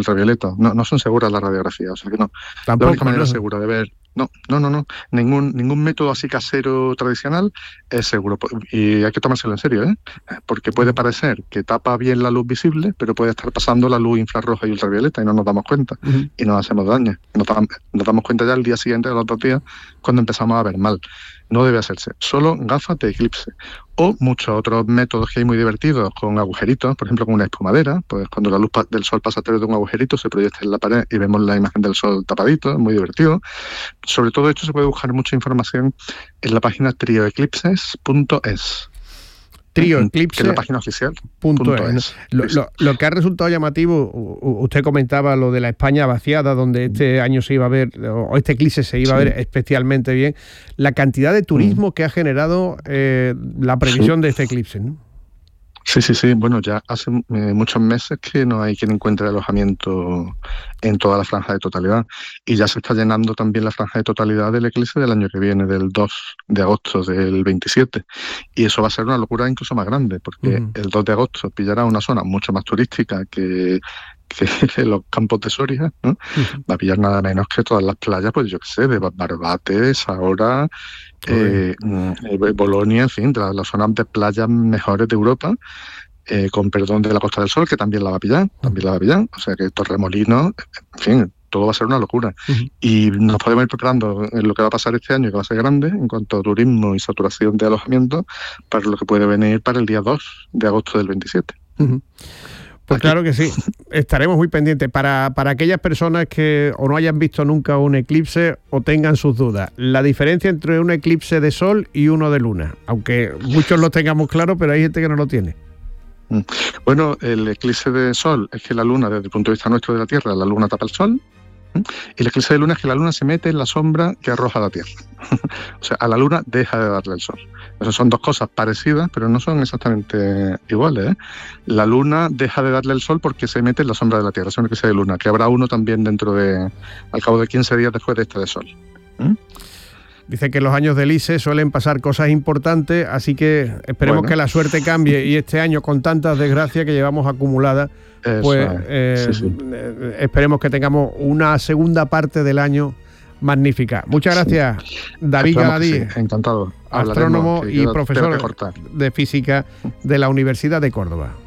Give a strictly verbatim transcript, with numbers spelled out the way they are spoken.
ultravioleta. No, no son seguras las radiografías, o sea que no. Tampoco, la única manera ¿no? segura de ver... No, no, no, no. Ningún, ningún método así casero tradicional es seguro. Y hay que tomárselo en serio, ¿eh? Porque puede parecer que tapa bien la luz visible, pero puede estar pasando la luz infrarroja y ultravioleta y no nos damos cuenta. Uh-huh. Y nos hacemos daño. Nos, nos damos cuenta ya el día siguiente, de los dos días, cuando empezamos a ver mal. No debe hacerse. Solo gafas de eclipse. O muchos otros métodos que hay muy divertidos, con agujeritos, por ejemplo con una espumadera. Pues cuando la luz del sol pasa a través de un agujerito, se proyecta en la pared y vemos la imagen del sol tapadito. Es muy divertido. Sobre todo esto se puede buscar mucha información en la página trio eclipses punto es. Trio Eclipse, que es la página oficial. Punto es. Lo, lo, lo que ha resultado llamativo, usted comentaba lo de la España vaciada, donde este año se iba a ver, o este eclipse se iba sí. a ver especialmente bien, la cantidad de turismo mm. que ha generado eh, la previsión sí. de este eclipse, ¿no? Sí, sí, sí. Bueno, ya hace eh, muchos meses que no hay quien encuentre alojamiento en toda la franja de totalidad. Y ya se está llenando también la franja de totalidad del eclipse del año que viene, del dos de agosto del veintisiete. Y eso va a ser una locura incluso más grande, porque uh-huh. el dos de agosto pillará una zona mucho más turística que... que los campos de Soria, ¿no? Uh-huh. Va a pillar nada menos que todas las playas, pues yo qué sé, de Barbate, Sahora, eh, eh, Bolonia, en fin, de las, las zonas de playas mejores de Europa, eh, con perdón de la Costa del Sol, que también la va a pillar, también la va a pillar, o sea que Torremolinos, en fin, todo va a ser una locura. Uh-huh. Y nos podemos ir preparando en lo que va a pasar este año, que va a ser grande, en cuanto a turismo y saturación de alojamiento, para lo que puede venir para el día dos de agosto del veintisiete. Uh-huh. Pues claro que sí, estaremos muy pendientes. Para, para aquellas personas que o no hayan visto nunca un eclipse o tengan sus dudas, la diferencia entre un eclipse de sol y uno de luna, aunque muchos lo tengamos claro, pero hay gente que no lo tiene. Bueno, el eclipse de sol es que la luna, desde el punto de vista nuestro de la Tierra, la luna tapa el sol. Y el eclipse de luna es que la luna se mete en la sombra que arroja la Tierra. O sea, a la luna deja de darle el sol. Esas son dos cosas parecidas, pero no son exactamente iguales, ¿eh? La luna deja de darle el sol porque se mete en la sombra de la Tierra. Es un eclipse de luna, que habrá uno también dentro de, al cabo de quince días después de este de sol. ¿Mm? Dice que los años del I C E suelen pasar cosas importantes, así que esperemos bueno. que la suerte cambie y este año, con tantas desgracias que llevamos acumuladas, Eso pues eh, sí, sí. Eh, esperemos que tengamos una segunda parte del año magnífica. Muchas gracias, sí. David Galadí, sí. Encantado. astrónomo y profesor de física de la Universidad de Córdoba.